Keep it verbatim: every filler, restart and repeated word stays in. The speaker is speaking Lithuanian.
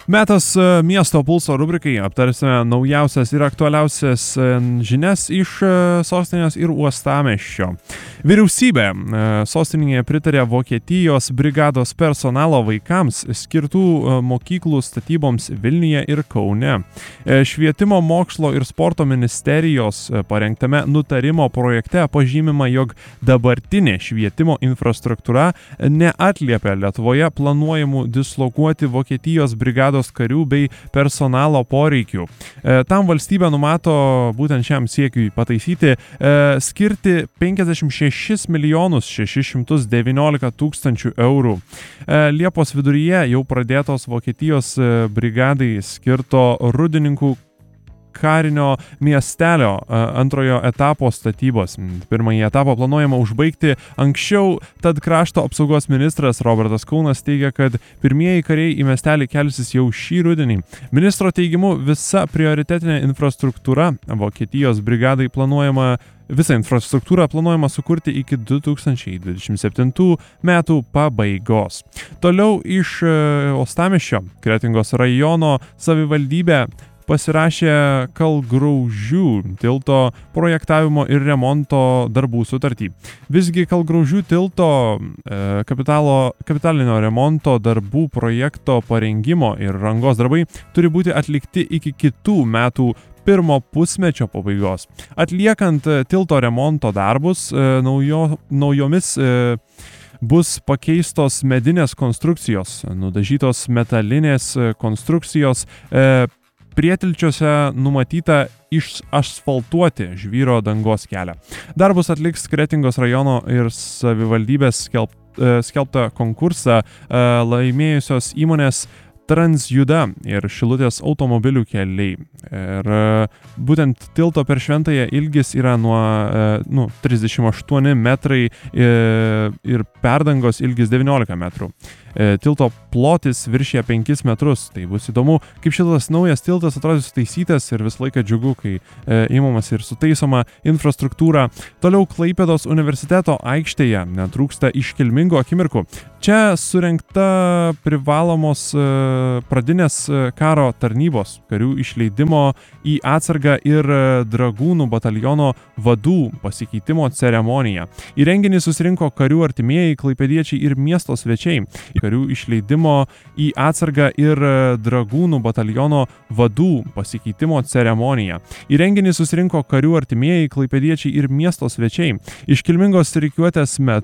Metas miesto pulso rubrikai, aptarsime naujausias ir aktualiausias žinias iš sostinės ir uostamiesčio. Vyriausybė sostinėje pritarė Vokietijos brigados personalo vaikams skirtų mokyklų statyboms Vilniuje ir Kaune. Švietimo, mokslo ir sporto ministerijos parengtame nutarimo projekte pažymima, jog dabartinė švietimo infrastruktūra neatliepia Lietuvoje planuojamų dislokuoti Vokietijos brigados karių bei personalo poreikių. Tam valstybė numato būtent šiam siekiui pataisyti skirti penkiasdešimt šešis milijonus šešis šimtus devyniolika tūkstančių eurų. Liepos viduryje jau pradėtos Vokietijos brigadai skirto Rūdininkų karinio miestelio antrojo etapo statybos. Pirmąjį etapą planuojama užbaigti anksčiau, tad krašto apsaugos ministras Robertas Kaunas teigia, kad pirmieji kariai į miestelį kelsis jau šį rudenį. Ministro teigimu, visa prioritetinė infrastruktūra Vokietijos brigadai planuojama Visą infrastruktūrą planuojama sukurti iki du tūkstančiai dvidešimt septintų metų pabaigos. Toliau iš uostamiesčio Kretingos rajono savivaldybė pasirašė Kalgraužių tilto projektavimo ir remonto darbų sutartį. Visgi Kalgraužių tilto e, kapitalo, kapitalinio remonto darbų projekto parengimo ir rangos darbai turi būti atlikti iki kitų metų pirmo pusmečio pabaigos. Atliekant tilto remonto darbus, e, naujo, naujomis e, bus pakeistos medinės konstrukcijos, nudažytos metalinės konstrukcijos, e, prietilčiuose numatyta išasfaltuoti žvyro dangos kelią. Darbus atliks Kretingos rajono ir savivaldybės skelb, skelbtą konkursą laimėjusios įmonės Transjuda ir Šilutės automobilių keliai. Ir būtent tilto per Šventąją ilgis yra nuo nu, trisdešimt aštuoni metrai ir perdangos ilgis devyniolika metrų. Tilto plotis viršija penkis metrus. Tai bus įdomu, kaip šitas naujas tiltas atrodys sutaisytas ir visą laiką džiugu, kai įmamas ir sutaisoma infrastruktūra. Toliau Klaipėdos universiteto aikštėje netrūksta iškilmingų akimirkų. Čia surengta privalomos pradinės karo tarnybos karių išleidimo į atsargą ir dragūnų bataliono vadų pasikeitimo ceremonija. Į renginį susirinko karių artimieji, klaipėdiečiai ir miesto svečiai. Karių išleidimo į atsargą ir dragūnų bataliono vadų pasikeitimo ceremonija. Į renginį susirinko karių artimieji, klaipėdiečiai ir miesto svečiai. Iškilmingos rikiuotės metu